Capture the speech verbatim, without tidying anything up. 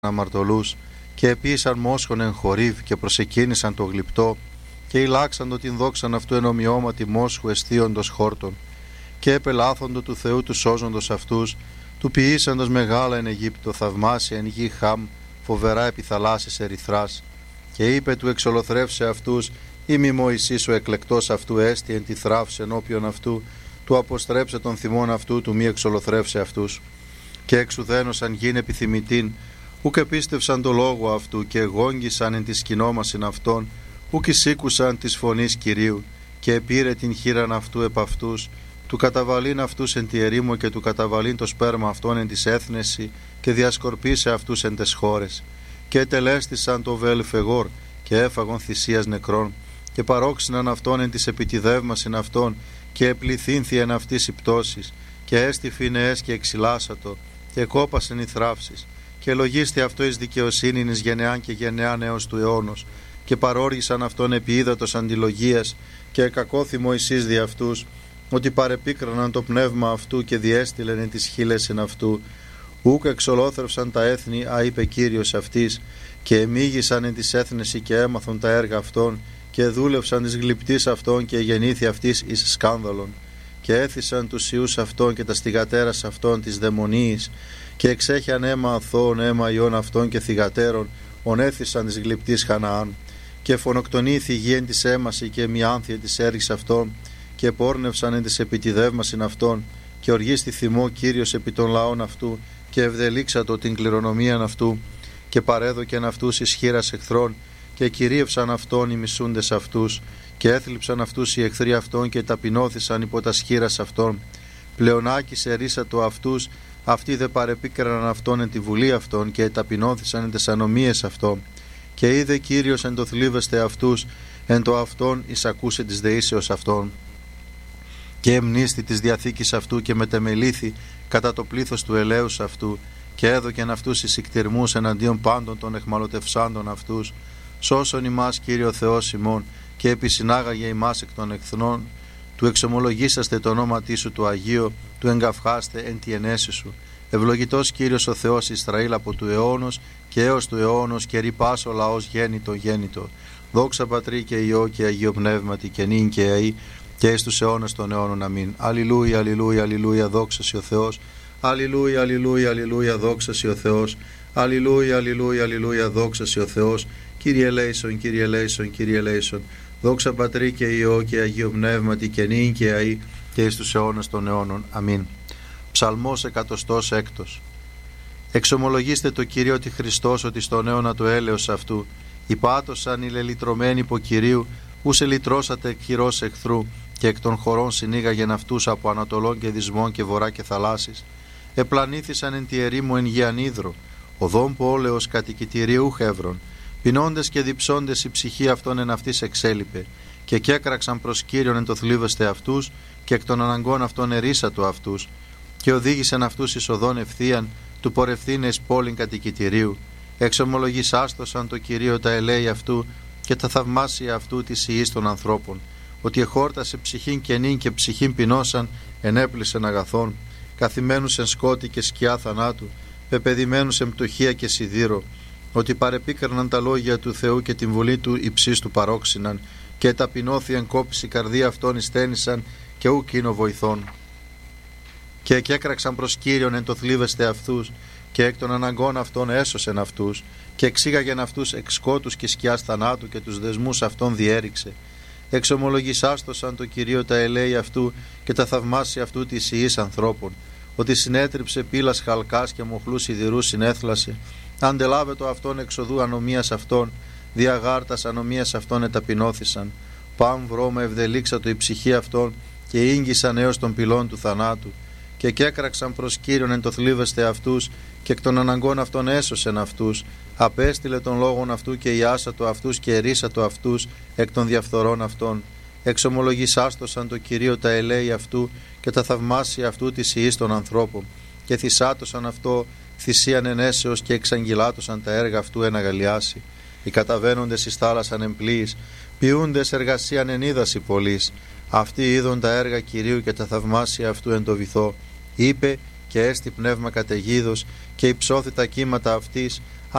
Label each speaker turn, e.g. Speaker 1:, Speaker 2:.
Speaker 1: αμαρτωλούς, και επίησαν μόσχον εν Χορίβ και προσεκίνησαν το γλυπτό, και ηλάξαντο την δόξαν αυτού εν ομοιώματι μόσχου εστίοντος χόρτων, και επελάθοντο του Θεού του σώζοντος αυτούς, του ποιήσαντος μεγάλα εν Αιγύπτο, θαυμάσια εν γη Χαμ, φοβερά επί θαλάσσης ερυθράς. Και είπε του εξολοθρεύσε αυτούς, ή μη Μωυσής ο εκλεκτός αυτού έστι εν τη θράψ ενώπιον αυτού, του αποστρέψε τον θυμόν αυτού, του μη εξολοθρεύσε αυτούς. Και εξουδένωσαν γιν επιθυμητήν, ουκ επίστευσαν το λόγο αυτού, και εγόγγισαν εν τη σκηνόμασιν αυτών, ουκ εισήκουσαν της φωνής Κυρίου, και επήρε την χείραν αυτού επ' αυτούς, του καταβαλήν αυτούς εν τη ερήμο, και του καταβαλήν το σπέρμα αυτών εν της έθνεση, και διασκορπίσε αυτούς εν τες χώρες. Και ετελέστησαν το βέλφεγόρ, και έφαγον θυσίας νεκρών, και παρόξυναν αυτόν εν της επιτιδεύμασιν αυτών, και επληθύνθη εν αυτής η πτώσης, και έστι φινεές και εξυλάσατο, και κόπασεν οι θράψεις, και λογίστη αυτό εις δικαιοσύνην εις γενεάν και γενεάν έως του αιώνος, και παρόργησαν αυτόν επί ύδατος αντιλογίας, και εκακώθη Μωυσής δι' αυτούς, ότι παρεπίκραναν το πνεύμα αυτού, και διέστειλεν εν τις χείλες εν αυτού, ούκ εξολόθρευσαν τα έθνη, α είπε Κύριος αυτής, και εμίγησαν εν της έθνεση και έμαθον τα έργα αυτών, και δούλευσαν της γλυπτής αυτών, και γεννήθη αυτής εις σκάνδαλον, και έθισαν τους ιούς αυτών και τα στιγατέρας αυτών της δαιμονίης, και εξέχιαν αίμα αθώων αίμα ιών αυτών και θυγατέρων, ονέθισαν της γλυπτής Χαναάν, και φωνοκτονήθη γη εν της έμαση, και μη άνθια της έργης αυτών, και πόρνευσαν εν της επιτιδεύμασιν αυτών, και οργίστη θυμό Κύριος επί των λαών αυτού, και ευδελίξατο την κληρονομίαν αυτού, και παρέδοκεν αυτούς εις χείρας εχθρών, και κυρίευσαν αυτόν οι μισούντες αυτούς, και έθλιψαν αυτούς οι εχθροί αυτών, και ταπεινώθησαν υπό τα σχήρας αυτών. Πλεονάκησε ρίσατο αυτούς, αυτοί δε παρεπίκραναν αυτόν εν τη βουλή αυτών, και ταπεινώθησαν εν τες ανομίες αυτών. Και είδε Κύριος εν το θλίβεστε αυτούς, εν το αυτόν εις ακούσε της δεήσεως αυτών. Και εμνίστη της διαθήκης αυτού, και μετεμελήθη κατά το πλήθος του ελέους αυτού, και έδωκεν αυτούς εις ικτηρμούς εναντίον πάντων των εχμαλωτευσάντων αυτούς. Σώσον ημάς Κύριο Θεός ημών, και επισυνάγαγε ημάς εκ των εχθρών, του εξομολογήσαστε το ονόματί σου του Αγίου, του εγκαυχάστε εν τη ενέση σου. Ευλογητός Κύριος ο Θεός Ισραήλ από του αιώνος και έως του αιώνος, και ρυπάς ο λαός γέννητο γέννητο. Δόξα Πατρί και Υιό και Αγίο Πνεύματι, και νυν και αεί και εις τους αιώνας των αιώνων. Αμήν. Αλληλούια, αλληλούια, αλληλούια, δόξα σοι ο Θεός. Αλληλούια, αλληλούια, αλληλούια, δόξα σοι ο Θεός. Αλληλούια, αλληλούια, αλληλούια, δόξα σοι ο Θεός. Κύριε ελέησον, Κύριε ελέησον, Κύριε ελέησον. Δόξα Πατρί και Υιό και Αγίο Πνεύματι, και νυν και αεί και εις τους αιώνας των αιώνων. Αμήν. Ψαλμός εκατοστός έκτος. Εξομολογήστε το Κύριο ότι Χριστός, ότι στον αιώνα του έλεος αυτού, υπάτωσαν οι λελυτρωμένοι υπό Κυρίου, ου σε λυτρώσατε εκ χειρός εχθρού, και εκ των χωρών συνήγαγεν αυτούς από ανατολών και δυσμών και βορρά και θαλάσσης. Επλανήθησαν εν τη ερήμου εν γη ανίδρο, οδόν πόλεως κατοικητηρίου χεύρων. Πεινώντες και διψώντες η ψυχή αυτών εν αυτής εξέλιπε, και κέκραξαν προς Κύριον εν το θλίβεστε αυτούς, και εκ των αναγκών αυτών ερίσατο αυτούς, και οδήγησαν αυτούς εις οδόν ευθείαν, του πορευθύνε εις πόλην κατοικητηρίου. Εξομολογήσαστοσαν το Κυρίο τα ελέη αυτού, και τα θαυμάσια αυτού της ιής των ανθρώπων, ότι εχόρτασε ψυχήν κενήν και ψυχήν πεινώσαν, ενέπλησεν αγαθών, καθημένους εν σκότη και σκιά θανάτου, πεπαιδημένους εν πτωχία και σιδήρο, ότι παρεπίκραναν τα λόγια του Θεού και την βουλή του υψής του παρόξυναν, και ταπεινώθη εν κόπηση καρδία αυτών ειστένησαν, και ουκ είναι ο βοηθών. Και εκέκραξαν προς Κύριον εν το θλίβεστε αυτούς, και εκ των αναγκών αυτών έσωσεν αυτούς, και εξήγαγεν αυτούς εξ σκότους και σκιάς θανάτου, και τους δεσμούς αυτών διέριξε. Εξομολογησάστοσαν το Κυρίο τα ελέη αυτού, και τα θαυμάσια αυτού της ιής ανθρώπων, ότι συνέτριψε πύλας χαλκάς και μοχλούς σιδηρούς συνέθλασε. Αντελάβετο αυτόν εξοδού ανομίας αυτών, διαγάρτας ανομίας αυτών εταπεινώθησαν. Παν βρώμα ευδελίξατο η ψυχή αυτών, και ήγγισαν έως των πυλών του θανάτου. Και κέκραξαν προς Κύριον εν το θλίβεστε αυτούς, και εκ των αναγκών αυτών έσωσεν αυτούς. Απέστειλε των λόγων αυτού, και ιάσατο αυτούς, και ερίσατο αυτούς εκ των διαφθορών αυτών. Εξομολογησάστοσαν το Κυρίο τα ελέη αυτού, και τα θαυμάσια αυτού της ιής των ανθρώπων. Και θυσάτωσαν αυτό θυσίαν ενέσεως, και εξαγγυλάτωσαν τα έργα αυτού εν αγαλιάσει. Οι καταβαίνοντες εις θάλασσαν εμπλοίης, ποιούντες εργασίαν εν ύδαση πολλής. Αυτοί είδον τα έργα Κυρίου και τα θαυμάσια αυτού εν το βυθό. Είπε, και έστι πνεύμα καταιγίδος, και υψώθη τα κύματα αυτής,